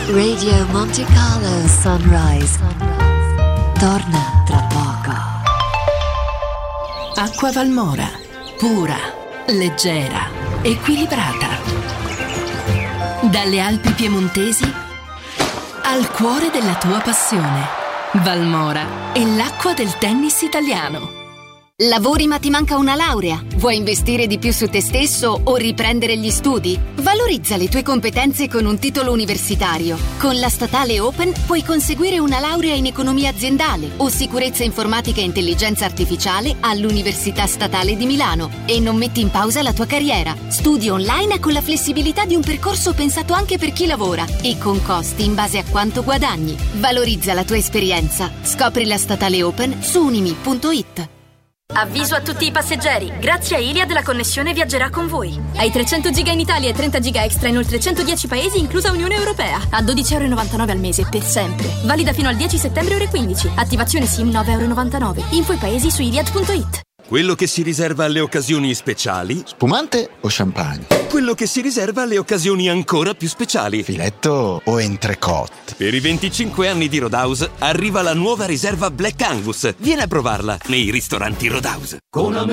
Radio Monte Carlo Sunrise. Torna tra poco. Acqua Valmora. Pura, leggera, equilibrata. Dalle Alpi piemontesi al cuore della tua passione. Valmora è l'acqua del tennis italiano. Lavori ma ti manca una laurea? Vuoi investire di più su te stesso o riprendere gli studi? Valorizza le tue competenze con un titolo universitario. Con la Statale Open puoi conseguire una laurea in economia aziendale o sicurezza informatica e intelligenza artificiale all'Università Statale di Milano e non metti in pausa la tua carriera. Studi online con la flessibilità di un percorso pensato anche per chi lavora e con costi in base a quanto guadagni. Valorizza la tua esperienza. Scopri la Statale Open su unimi.it. Avviso a tutti i passeggeri, grazie a Iliad la connessione viaggerà con voi. Hai 300 giga in Italia e 30 giga extra in oltre 110 paesi, inclusa Unione Europea. A €12,99 al mese, per sempre. Valida fino al 10 settembre ore 15. Attivazione SIM €9,99. Info i paesi su Iliad.it. Quello che si riserva alle occasioni speciali. Spumante o champagne? Quello che si riserva alle occasioni ancora più speciali. Filetto o entrecôte? Per i 25 anni di Roadhouse arriva la nuova riserva Black Angus. Vieni a provarla nei ristoranti Roadhouse. Con